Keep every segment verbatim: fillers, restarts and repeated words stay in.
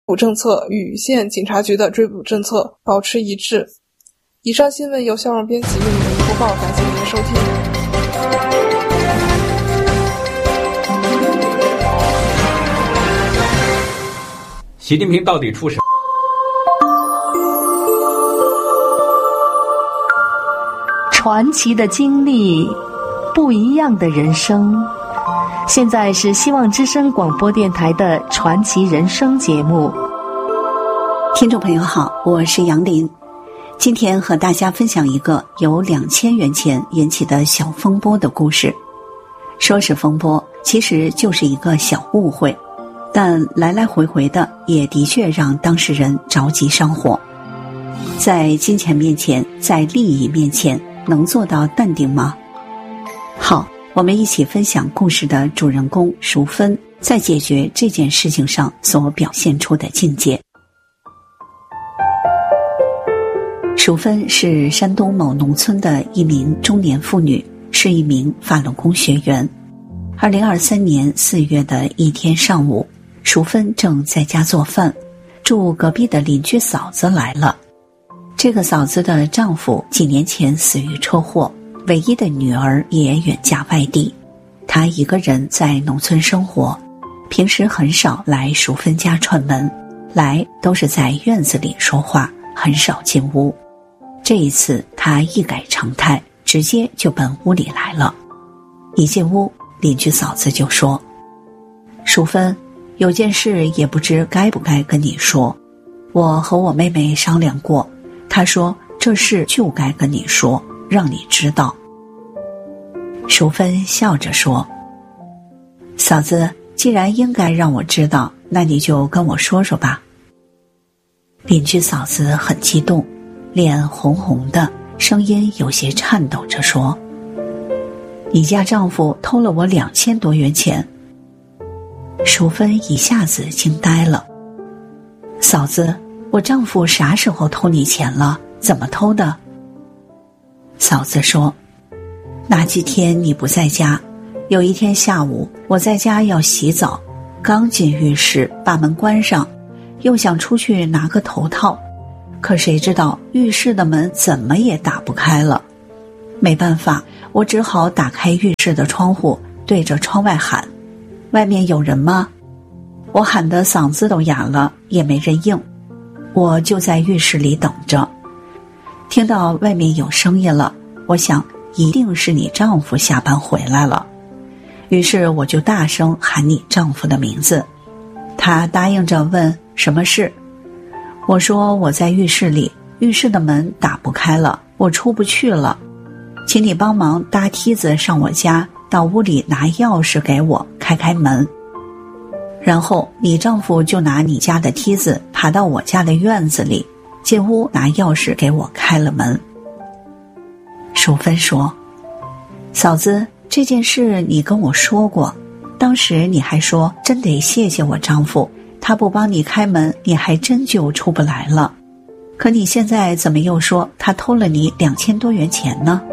捕政策与县警察局的追捕政策保持一致。以上新闻由肖荣编辑为您播报，感谢您的收听。 习近平到底出什么？ 传奇的经历，不一样的人生。现在是希望之声广播电台的传奇人生节目。 听众朋友好，我是杨林，今天和大家分享一个由两千元钱引起的小风波的故事。说是风波，其实就是一个小误会，但来来回回的也的确让当事人着急上火。在金钱面前，在利益面前，能做到淡定吗？好，我们一起分享故事的主人公淑芬在解决这件事情上所表现出的境界。淑芬是山东某农村的一名中年妇女，是一名法轮功学员。二零二三年四月的一天上午，淑芬正在家做饭，住隔壁的邻居嫂子来了。这个嫂子的丈夫几年前死于车祸，唯一的女儿也远嫁外地，她一个人在农村生活，平时很少来淑芬家串门，来都是在院子里说话，很少进屋。这一次她一改常态，直接就奔屋里来了。一进屋，邻居嫂子就说：淑芬，有件事也不知该不该跟你说，我和我妹妹商量过，她说这事就该跟你说，让你知道。淑芬笑着说：嫂子，既然应该让我知道，那你就跟我说说吧。邻居嫂子很激动，脸红红的，声音有些颤抖着说：你家丈夫偷了我两千多元钱。淑芬一下子惊呆了。嫂子，我丈夫啥时候偷你钱了？怎么偷的？嫂子说：那几天你不在家，有一天下午我在家要洗澡，刚进浴室把门关上，又想出去拿个头套，可谁知道浴室的门怎么也打不开了。没办法，我只好打开浴室的窗户，对着窗外喊：外面有人吗？我喊得嗓子都哑了，也没人应。我就在浴室里等着，听到外面有声音了，我想一定是你丈夫下班回来了，于是我就大声喊你丈夫的名字。他答应着问什么事。我说我在浴室里，浴室的门打不开了，我出不去了，请你帮忙搭梯子上我家，到屋里拿钥匙给我开开门。然后你丈夫就拿你家的梯子爬到我家的院子里，进屋拿钥匙给我开了门。淑芬说：嫂子，这件事你跟我说过，当时你还说真得谢谢我丈夫，他不帮你开门，你还真就出不来了。可你现在怎么又说他偷了你两千多元钱呢？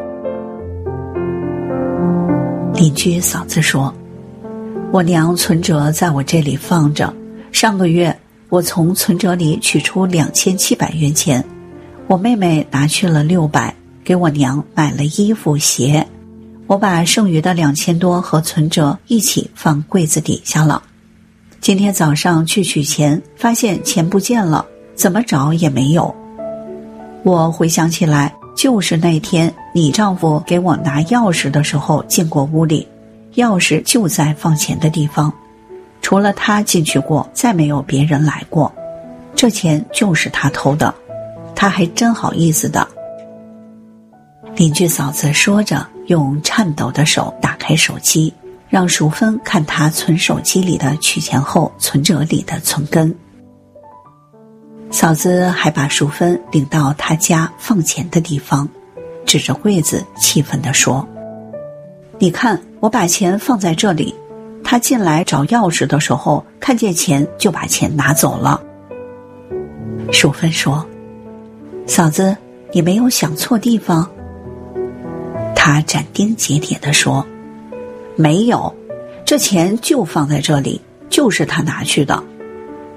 邻居嫂子说：我娘存折在我这里放着，上个月我从存折里取出两千七百元钱，我妹妹拿去了六百，给我娘买了衣服鞋，我把剩余的两千多和存折一起放柜子底下了。今天早上去取钱，发现钱不见了，怎么找也没有。我回想起来，就是那天你丈夫给我拿钥匙的时候进过屋里，钥匙就在放钱的地方，除了他进去过，再没有别人来过，这钱就是他偷的，他还真好意思的。邻居嫂子说着，用颤抖的手打开手机，让淑芬看他存手机里的取钱后存折里的存根。嫂子还把淑芬领到他家放钱的地方，指着柜子气愤地说：你看，我把钱放在这里，他进来找钥匙的时候看见钱就把钱拿走了。淑芬说：嫂子，你没有想错地方？他斩钉截铁地说：没有，这钱就放在这里，就是他拿去的。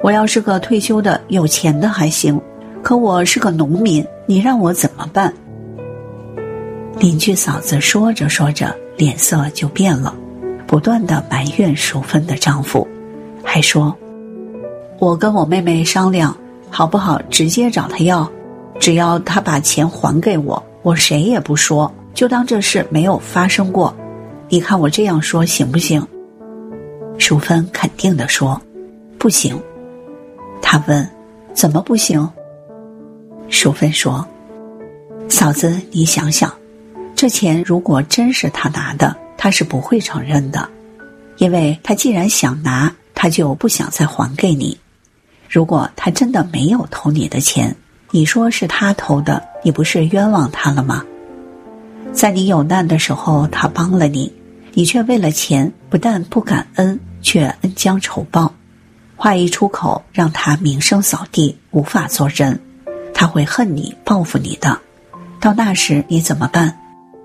我要是个退休的有钱的还行，可我是个农民，你让我怎么办？邻居嫂子说着说着脸色就变了，不断地埋怨淑芬的丈夫，还说我跟我妹妹商量好不好直接找她要，只要她把钱还给我，我谁也不说，就当这事没有发生过，你看我这样说行不行？淑芬肯定地说不行。他问怎么不行？淑芬说嫂子你想想，这钱如果真是他拿的，他是不会承认的，因为他既然想拿，他就不想再还给你。如果他真的没有偷你的钱，你说是他偷的，你不是冤枉他了吗？在你有难的时候他帮了你，你却为了钱不但不感恩，却恩将仇报，话一出口让他名声扫地，无法做人，他会恨你报复你的，到那时你怎么办？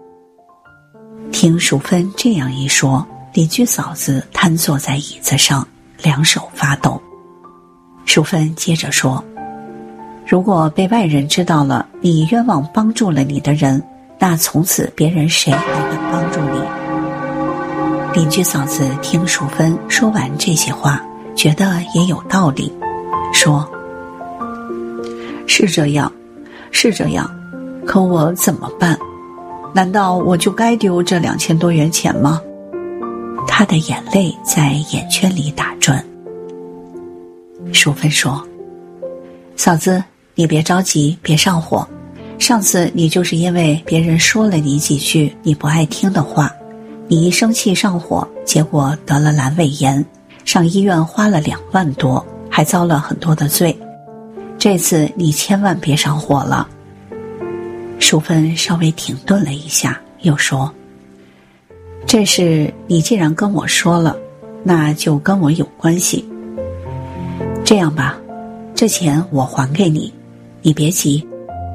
听淑芬这样一说，邻居嫂子瘫坐在椅子上，两手发抖。淑芬接着说，如果被外人知道了你冤枉帮助了你的人，那从此别人谁还能帮助你？邻居嫂子听淑芬说完这些话，觉得也有道理，说是这样是这样，可我怎么办？难道我就该丢这两千多元钱吗？她的眼泪在眼圈里打转。淑芬说，嫂子你别着急，别上火，上次你就是因为别人说了你几句你不爱听的话，你一生气上火，结果得了阑尾炎，上医院花了两万多，还遭了很多的罪。这次你千万别上火了。淑芬稍微停顿了一下，又说，这事你既然跟我说了，那就跟我有关系。这样吧，这钱我还给你，你别急。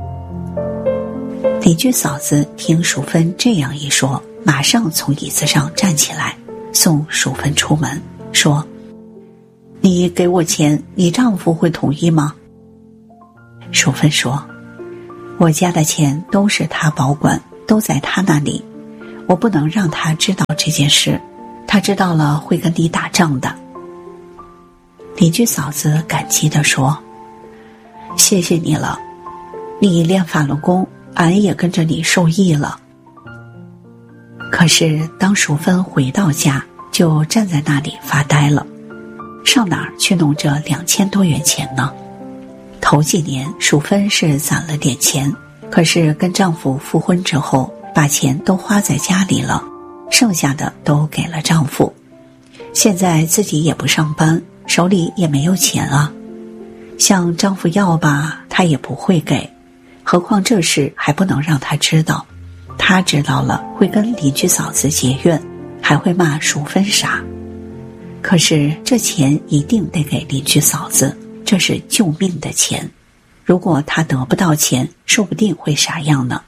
邻居嫂子听淑芬这样一说，马上从椅子上站起来，送淑芬出门，说，你给我钱，你丈夫会同意吗？淑芬说，我家的钱都是他保管，都在他那里，我不能让他知道这件事，他知道了会跟你打仗的。邻居嫂子感激地说，谢谢你了，你练法轮功，俺也跟着你受益了。可是当淑芬回到家，就站在那里发呆了，上哪儿去弄这两千多元钱呢？头几年淑芬是攒了点钱，可是跟丈夫复婚之后，把钱都花在家里了，剩下的都给了丈夫。现在自己也不上班，手里也没有钱啊，向丈夫要吧，他也不会给，何况这事还不能让他知道，他知道了会跟邻居嫂子结怨，还会骂淑芬傻。可是这钱一定得给邻居嫂子，这是救命的钱，如果他得不到钱，说不定会啥样呢？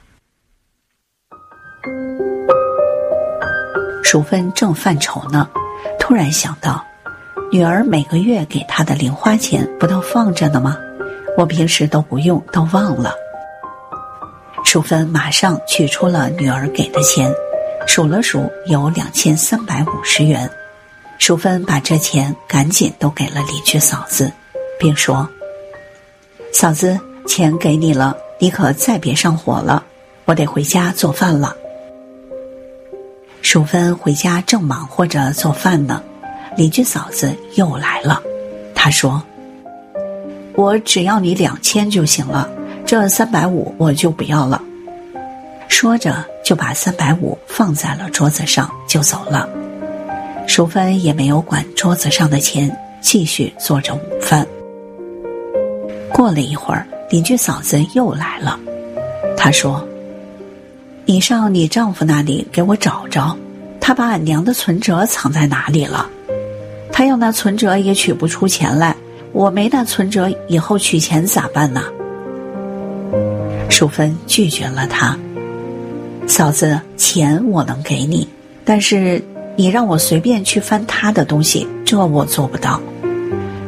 淑芬正犯愁呢，突然想到，女儿每个月给她的零花钱不都放着呢吗？我平时都不用，都忘了。淑芬马上取出了女儿给的钱，数了数有两千三百五十元。淑芬把这钱赶紧都给了邻居嫂子，并说，嫂子，钱给你了，你可再别上火了，我得回家做饭了。淑芬回家正忙活着做饭呢，邻居嫂子又来了，她说，我只要你两千就行了，这三百五我就不要了。说着就把三百五放在了桌子上就走了。淑芬也没有管桌子上的钱，继续做着午饭。过了一会儿，邻居嫂子又来了，她说，你上你丈夫那里给我找找，他把俺娘的存折藏在哪里了？他要那存折也取不出钱来，我没那存折，以后取钱咋办呢？淑芬拒绝了他，嫂子，钱我能给你，但是你让我随便去翻他的东西，这我做不到。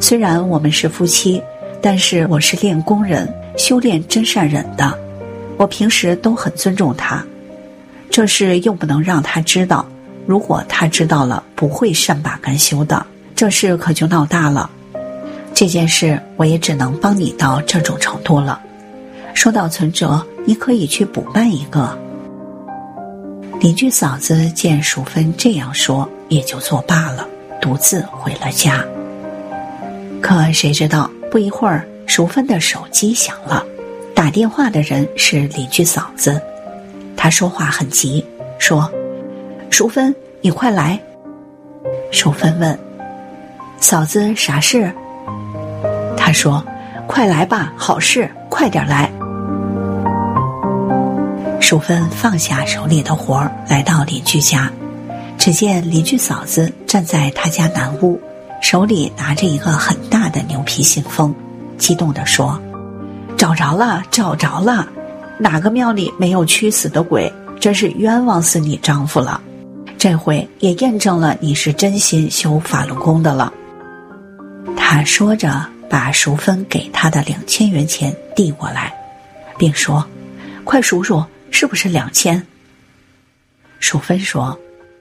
虽然我们是夫妻，但是我是练功人，修炼真善忍的，我平时都很尊重他，这事又不能让他知道，如果他知道了，不会善罢甘休的，这事可就闹大了。这件事我也只能帮你到这种程度了，说到存折，你可以去补办一个。邻居嫂子见淑芬这样说，也就作罢了，独自回了家。可谁知道不一会儿，淑芬的手机响了，打电话的人是邻居嫂子。她说话很急，说：淑芬，你快来。淑芬问：嫂子啥事？她说：快来吧，好事，快点来。淑芬放下手里的活儿，来到邻居家，只见邻居嫂子站在他家南屋，手里拿着一个很大的牛皮信封，激动地说：找着了，找着了，哪个庙里没有驱死的鬼，真是冤枉死你丈夫了，这回也验证了你是真心修法轮功的了。他说着把淑芬给他的两千元钱递过来，并说：快数数，是不是两千？淑芬说：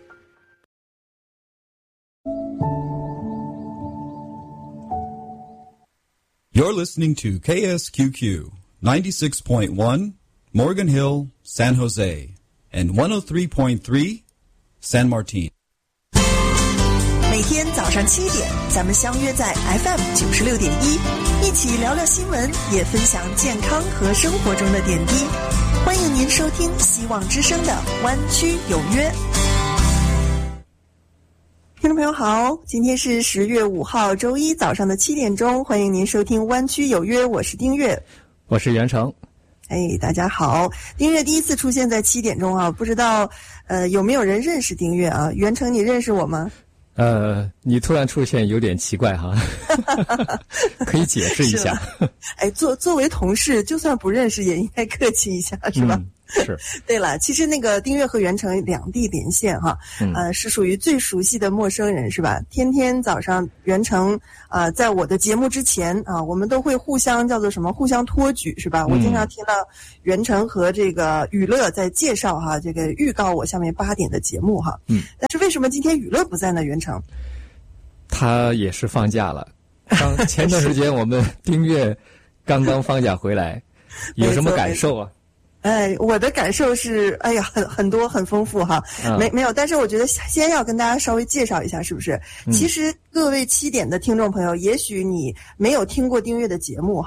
You're listening to K S Q Q ninety-six point one Morgan Hill, San Jose, and one oh three point three San Martin. 每天早上七点，咱们相约在 F M 九十六点一，一起聊聊新闻，也分享健康和生活中的点滴。欢迎您收听希望之声的湾区有约。听众朋友好，今天是十月五号周一早上的七点钟，欢迎您收听湾区有约，我是丁月， 我是袁成。 哎，大家好，丁月第一次出现在七点钟啊，不知道呃有没有人认识丁月啊？袁成，你认识我吗？ 呃，你突然出现有点奇怪哈，可以解释一下。 哎，作作为同事，就算不认识也应该客气一下，是吧？ 嗯是。 对了，其实那个丁月和袁成两地连线哈，嗯、呃，是属于最熟悉的陌生人是吧？天天早上袁成呃，在我的节目之前啊、呃，我们都会互相叫做什么？互相托举是吧？嗯、我经常听到袁成和这个雨乐在介绍哈，这个预告我下面八点的节目哈。嗯。但是为什么今天雨乐不在呢？袁成？ 他也是放假了。刚前段时间我们丁月刚刚放假回来，有什么感受啊？ 哎，我的感受是，哎呀，很很多，很丰富哈。嗯、没没有，但是我觉得先要跟大家稍微介绍一下，是不是？嗯、其实各位七点的听众朋友，也许你没有听过丁月的节目。